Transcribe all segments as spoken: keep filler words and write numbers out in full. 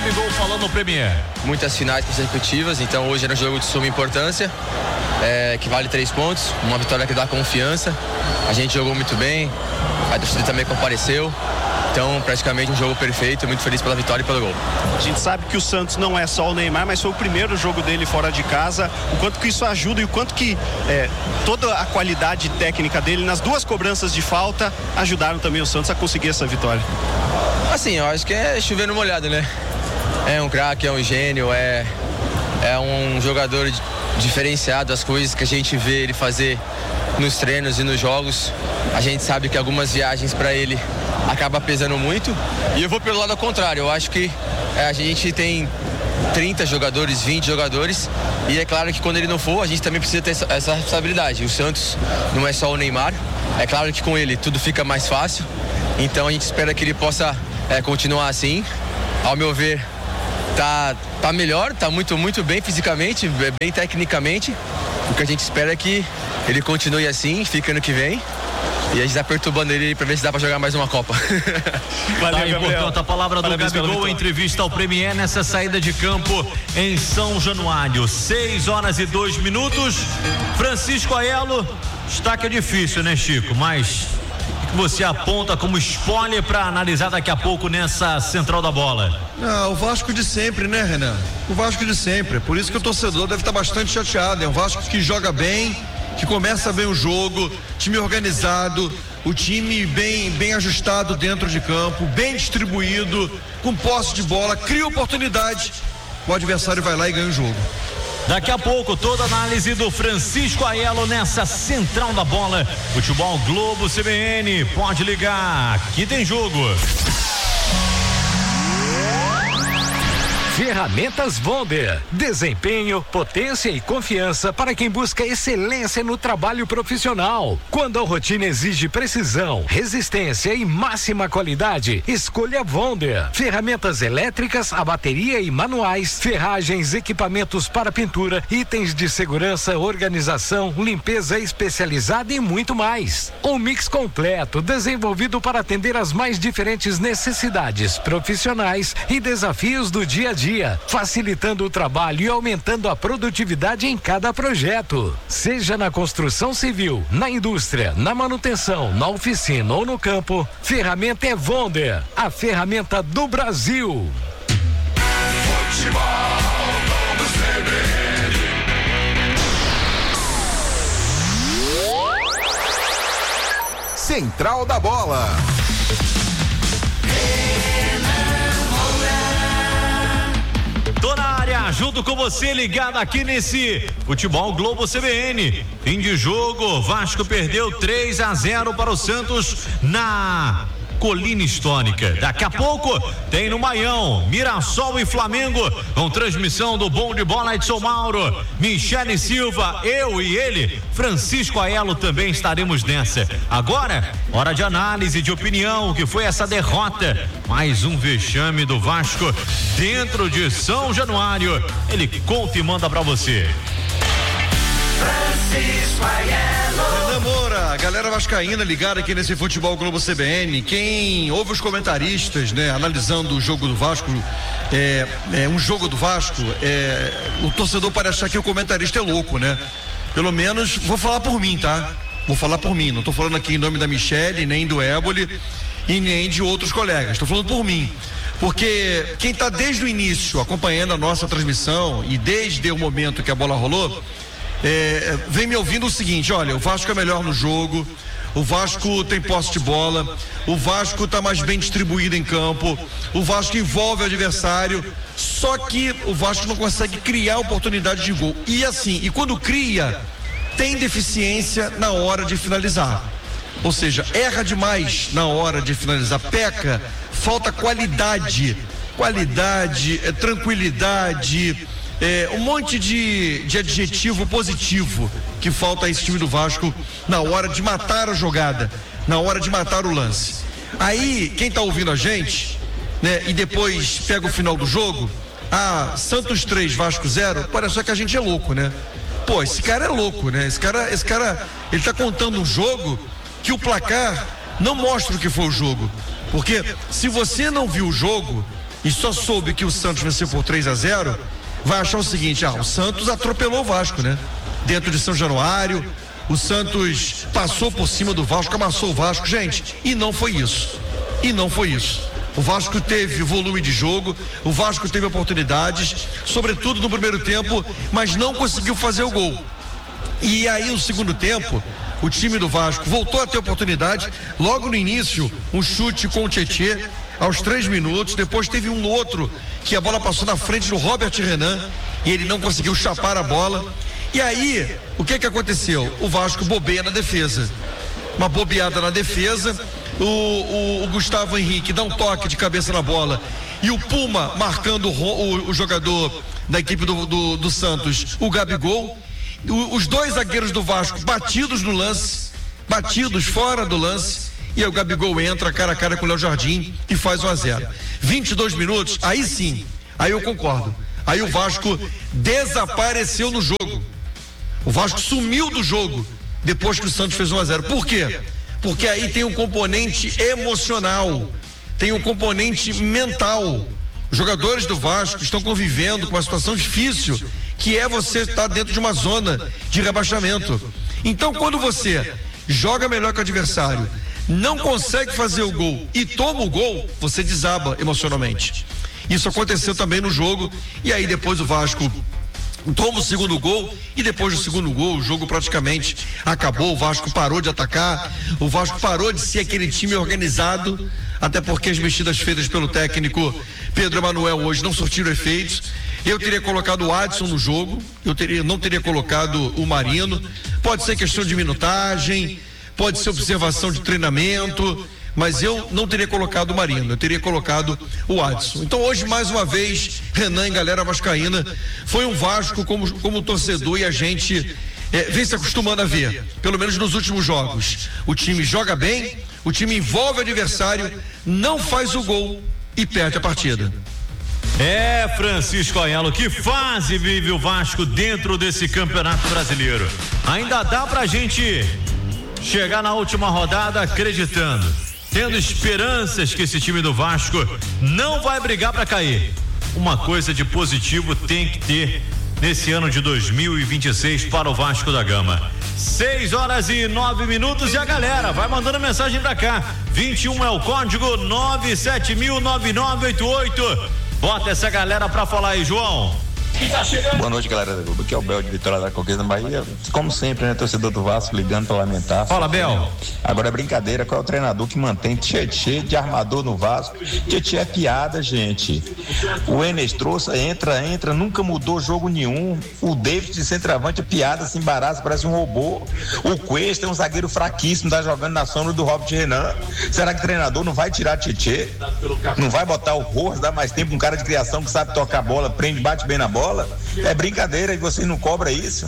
Gabigol falando no Premier. Muitas finais consecutivas, então hoje era um jogo de suma importância, é, que vale três pontos, uma vitória que dá confiança. A gente jogou muito bem, a torcida também compareceu. Então, praticamente um jogo perfeito, muito feliz pela vitória e pelo gol. A gente sabe que o Santos não é só o Neymar, mas foi o primeiro jogo dele fora de casa. O quanto que isso ajuda e o quanto que é, toda a qualidade técnica dele nas duas cobranças de falta ajudaram também o Santos a conseguir essa vitória. Assim, eu acho que é chover no molhado, né? É um craque, é um gênio, é, é um jogador diferenciado. As coisas que a gente vê ele fazer nos treinos e nos jogos, a gente sabe que algumas viagens para ele acaba pesando muito. E eu vou pelo lado contrário. Eu acho que é, a gente tem trinta jogadores, vinte jogadores, e é claro que quando ele não for, a gente também precisa ter essa, essa responsabilidade. O Santos não é só o Neymar, é claro que com ele tudo fica mais fácil, então a gente espera que ele possa é, continuar assim. Ao meu ver, tá, tá melhor, tá muito, muito bem fisicamente, bem tecnicamente. O que a gente espera é que ele continue assim, fique ano que vem. E a gente tá perturbando ele pra ver se dá pra jogar mais uma Copa. Valeu, tá importante a palavra do Parabéns Gabigol, entrevista ao Premier nessa saída de campo em São Januário. seis horas e dois minutos. Francisco Aiello, destaque é difícil, né, Chico? Mas o que você aponta como spoiler pra analisar daqui a pouco nessa central da bola? Não, o Vasco de sempre, né, Renan? O Vasco de sempre. Por isso que o torcedor deve estar bastante chateado. É um Vasco que joga bem, que começa bem o jogo, time organizado, o time bem, bem ajustado dentro de campo, bem distribuído, com posse de bola, cria oportunidade, o adversário vai lá e ganha o jogo. Daqui a pouco, toda a análise do Francisco Aiello nessa central da bola. Futebol Globo C B N, pode ligar, aqui tem jogo. Ferramentas Wonder. Desempenho, potência e confiança para quem busca excelência no trabalho profissional. Quando a rotina exige precisão, resistência e máxima qualidade, escolha Wonder. Ferramentas elétricas, a bateria e manuais, ferragens, equipamentos para pintura, itens de segurança, organização, limpeza especializada e muito mais. Um mix completo, desenvolvido para atender às mais diferentes necessidades profissionais e desafios do dia a dia, facilitando o trabalho e aumentando a produtividade em cada projeto. Seja na construção civil, na indústria, na manutenção, na oficina ou no campo, ferramenta é Wonder, a ferramenta do Brasil. Central da Bola. Tô na área, junto com você, ligado aqui nesse Futebol Globo C B N. Fim de jogo, Vasco perdeu três a zero para o Santos na Colina Histórica. Daqui a pouco tem no Maião, Mirassol e Flamengo, com transmissão do Bom de Bola Edson Mauro, Michele Silva, eu e ele, Francisco Aiello, também estaremos nessa. Agora, hora de análise, de opinião, o que foi essa derrota, mais um vexame do Vasco dentro de São Januário. Ele conta e manda pra você. Francisco Aiello. Renan Moura, galera vascaína ligada aqui nesse Futebol Globo C B N. Quem ouve os comentaristas, né, analisando o jogo do Vasco, é, é um jogo do Vasco, é, o torcedor pode achar que o comentarista é louco, né? Pelo menos, vou falar por mim, tá? Vou falar por mim, não tô falando aqui em nome da Michele, nem do Éboli e nem de outros colegas, tô falando por mim. Porque quem tá desde o início acompanhando a nossa transmissão e desde o momento que a bola rolou, É, vem me ouvindo o seguinte: olha, o Vasco é melhor no jogo, o Vasco tem posse de bola, o Vasco está mais bem distribuído em campo, o Vasco envolve o adversário, só que o Vasco não consegue criar oportunidade de gol. E assim, e quando cria, tem deficiência na hora de finalizar. Ou seja, erra demais na hora de finalizar, peca, falta qualidade, qualidade, é, tranquilidade. É, um monte de, de adjetivo positivo que falta a esse time do Vasco na hora de matar a jogada, na hora de matar o lance. Aí, quem tá ouvindo a gente, né, e depois pega o final do jogo, ah, Santos três, Vasco zero, parece só que a gente é louco, né? Pô, esse cara é louco, né? Esse cara, esse cara, ele tá contando um jogo que o placar não mostra o que foi o jogo. Porque se você não viu o jogo, e só soube que o Santos venceu por três a zero, vai achar o seguinte: ah, o Santos atropelou o Vasco, né? Dentro de São Januário, o Santos passou por cima do Vasco, amassou o Vasco, gente, e não foi isso. E não foi isso. O Vasco teve volume de jogo, o Vasco teve oportunidades, sobretudo no primeiro tempo, mas não conseguiu fazer o gol. E aí, no segundo tempo, o time do Vasco voltou a ter oportunidade. Logo no início, um chute com o Tietê, aos três minutos. Depois teve um outro que a bola passou na frente do Robert Renan e ele não conseguiu chapar a bola. E aí, o que que aconteceu? O Vasco bobeia na defesa. Uma bobeada na defesa. O, o, o Gustavo Henrique dá um toque de cabeça na bola e o Puma marcando o, o, o jogador da equipe do, do, do Santos, o Gabigol. O, os dois zagueiros do Vasco batidos no lance, batidos fora do lance, e aí o Gabigol entra cara a cara com o Léo Jardim e faz um a zero. vinte e dois minutos, aí sim, aí eu concordo. Aí o Vasco desapareceu no jogo. O Vasco sumiu do jogo depois que o Santos fez um a zero. Por quê? Porque aí tem um componente emocional, tem um componente mental. Os jogadores do Vasco estão convivendo com uma situação difícil, que é você estar dentro de uma zona de rebaixamento. Então, quando você joga melhor que o adversário, não consegue fazer o gol e toma o gol, você desaba emocionalmente. Isso aconteceu também no jogo, e aí depois o Vasco toma o segundo gol, e depois do segundo gol o jogo praticamente acabou. O Vasco parou de atacar, o Vasco parou de ser aquele time organizado, até porque as mexidas feitas pelo técnico Pedro Emanuel hoje não surtiram efeitos. Eu teria colocado o Adson no jogo, eu teria, não teria colocado o Marino. Pode ser questão de minutagem, pode ser observação de treinamento, mas eu não teria colocado o Marino, eu teria colocado o Adson. Então hoje, mais uma vez, Renan e galera vascaína, foi um Vasco como, como torcedor, e a gente é, vem se acostumando a ver, pelo menos nos últimos jogos. O time joga bem, o time envolve o adversário, não faz o gol e perde a partida. É, Francisco Aiello, que fase vive o Vasco dentro desse Campeonato Brasileiro. Ainda dá pra gente chegar na última rodada acreditando, tendo esperanças que esse time do Vasco não vai brigar para cair. Uma coisa de positivo tem que ter nesse ano de dois mil e vinte e seis para o Vasco da Gama. seis horas e nove minutos, e a galera vai mandando mensagem pra cá. vinte e um é o código nove sete mil nove nove oito oito. Bota essa galera pra falar aí, João. Boa noite, galera da Globo. Aqui é o Bel de Vitória da Conquista, na Bahia. Como sempre, né? Torcedor do Vasco ligando pra lamentar. Fala, Bel. Agora é brincadeira. Qual é o treinador que mantém Tietê de armador no Vasco? Tietê é piada, gente. O Enes trouxe, entra, entra, nunca mudou jogo nenhum. O David de centroavante é piada, se embaraça, parece um robô. O Cuesta é um zagueiro fraquíssimo, tá jogando na sombra do Robert Renan. Será que o treinador não vai tirar Tietê? Não vai botar o Rojas, dar mais tempo, um cara de criação que sabe tocar a bola, prende, bate bem na bola? É brincadeira, e você não cobra isso?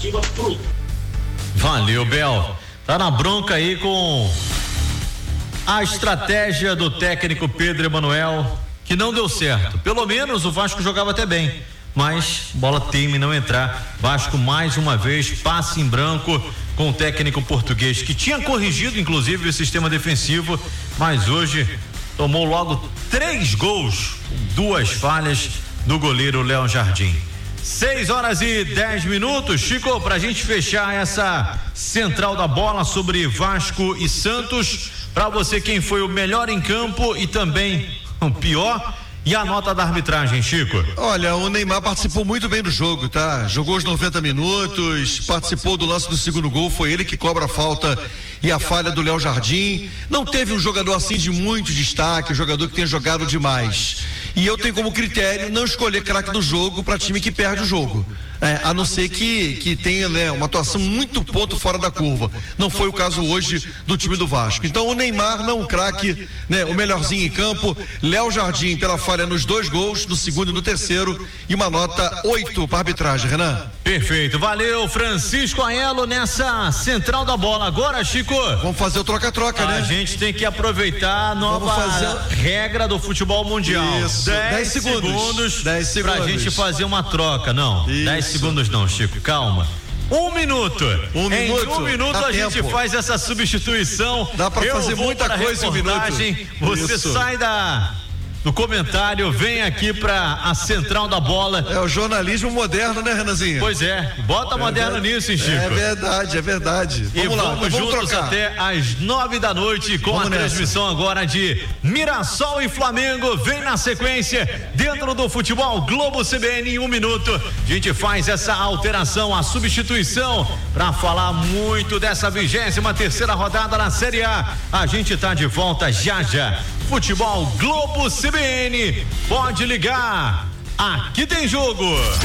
Valeu, Bel. Tá na bronca aí com a estratégia do técnico Pedro Emanuel, que não deu certo. Pelo menos o Vasco jogava até bem, mas bola teima em não entrar. Vasco mais uma vez passe em branco com o técnico português, que tinha corrigido inclusive o sistema defensivo, mas hoje tomou logo três gols, duas falhas do goleiro Léo Jardim. seis horas e dez minutos, Chico, pra gente fechar essa central da bola sobre Vasco e Santos, pra você quem foi o melhor em campo e também o pior, e a nota da arbitragem, Chico? Olha, o Neymar participou muito bem do jogo, tá? Jogou os noventa minutos, participou do lance do segundo gol, foi ele que cobra a falta e a falha do Léo Jardim. Não teve um jogador assim de muito destaque, um jogador que tenha jogado demais. E eu tenho como critério não escolher craque do jogo para time que perde o jogo. É, a não ser que, que tenha, né, uma atuação muito ponto fora da curva. Não foi o caso hoje do time do Vasco. Então o Neymar não um craque, né, o melhorzinho em campo. Léo Jardim pela falha nos dois gols, no segundo e no terceiro, e uma nota oito para arbitragem, Renan. Perfeito, valeu, Francisco Aiello nessa central da bola. Agora, Chico, vamos fazer o troca-troca, né? A gente tem que aproveitar a nova fazer... regra do futebol mundial. Isso, dez segundos. dez segundos. Pra gente fazer uma troca, não. dez segundos não, Chico, calma. Um minuto. Um em minuto. Um minuto a tempo. Gente faz essa substituição. Dá pra Eu fazer muita coisa em um minuto. Você Isso. sai da no comentário, vem aqui pra a central da bola. É o jornalismo moderno, né, Renanzinho? Pois é, bota é moderno verdade. nisso, hein, Chico? É verdade, é verdade. Vamos e lá, vamos, então vamos juntos trocar. Até às nove da noite com vamos a nessa. transmissão agora de Mirassol e Flamengo. Vem na sequência, dentro do futebol Globo C B N, em um minuto. A gente faz essa alteração, a substituição, pra falar muito dessa vigésima terceira rodada na Série A. A gente tá de volta já já. Futebol Globo C B N, pode ligar, aqui tem jogo.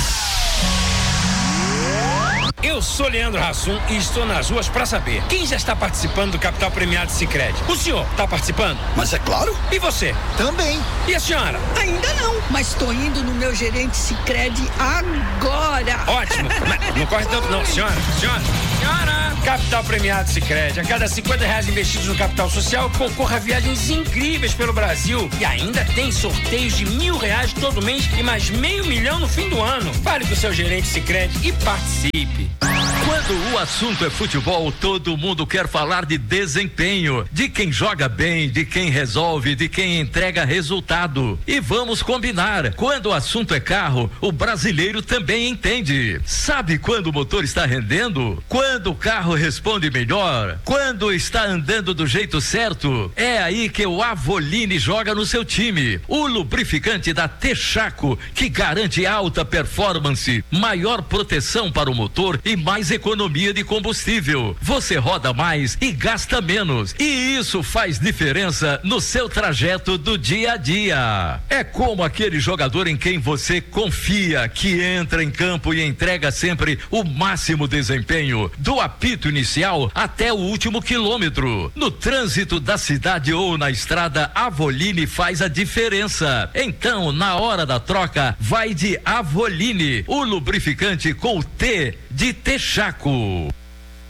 Eu sou Leandro Hassum e estou nas ruas para saber quem já está participando do Capital Premiado Sicredi. O senhor está participando? Mas é claro. E você? Também. E a senhora? Ainda não, mas estou indo no meu gerente Sicredi agora. Ótimo, mas não corre tanto não, senhora, senhora, senhora. Capital Premiado Sicredi. A cada cinquenta reais investidos no capital social, concorra a viagens incríveis pelo Brasil e ainda tem sorteios de mil reais todo mês e mais meio milhão no fim do ano. Fale com o seu gerente Sicredi e participe. Quando o assunto é futebol, todo mundo quer falar de desempenho, de quem joga bem, de quem resolve, de quem entrega resultado. E vamos combinar, quando o assunto é carro, o brasileiro também entende. Sabe quando o motor está rendendo? Quando o carro responde melhor? Quando está andando do jeito certo? É aí que o Avoline joga no seu time. O lubrificante da Texaco, que garante alta performance, maior proteção para o motor e mais economia de combustível. Você roda mais e gasta menos. E isso faz diferença no seu trajeto do dia a dia. É como aquele jogador em quem você confia, que entra em campo e entrega sempre o máximo desempenho, do apito inicial até o último quilômetro. No trânsito da cidade ou na estrada, Avoline faz a diferença. Então, na hora da troca, vai de Avoline, o lubrificante com o T de Texaco.